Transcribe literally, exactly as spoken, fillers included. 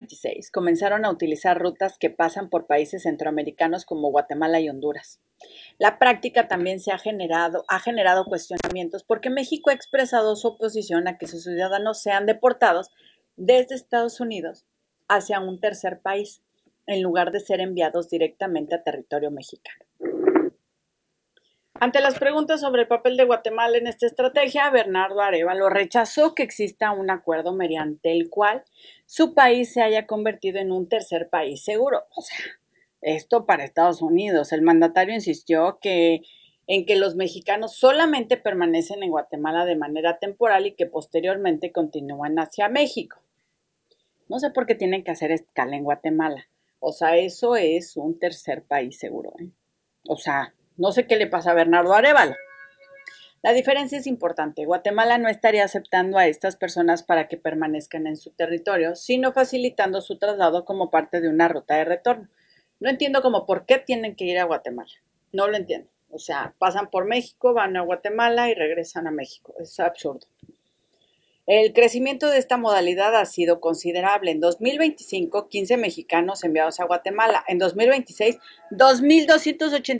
veintiséis comenzaron a utilizar rutas que pasan por países centroamericanos como Guatemala y Honduras. La práctica también se ha generado, ha generado cuestionamientos porque México ha expresado su oposición a que sus ciudadanos sean deportados desde Estados Unidos hacia un tercer país, en lugar de ser enviados directamente a territorio mexicano. Ante las preguntas sobre el papel de Guatemala en esta estrategia, Bernardo Arévalo rechazó que exista un acuerdo mediante el cual su país se haya convertido en un tercer país seguro. O sea, esto para Estados Unidos. El mandatario insistió que, en que los mexicanos solamente permanecen en Guatemala de manera temporal y que posteriormente continúan hacia México. No sé por qué tienen que hacer escala en Guatemala. O sea, eso es un tercer país seguro, ¿eh? O sea, no sé qué le pasa a Bernardo Arévalo. La diferencia es importante. Guatemala no estaría aceptando a estas personas para que permanezcan en su territorio, sino facilitando su traslado como parte de una ruta de retorno. No entiendo como por qué tienen que ir a Guatemala. No lo entiendo. O sea, pasan por México, van a Guatemala y regresan a México. Es absurdo. El crecimiento de esta modalidad ha sido considerable. En dos mil veinticinco, quince mexicanos enviados a Guatemala. En dos mil veintiséis, dos mil doscientos ochenta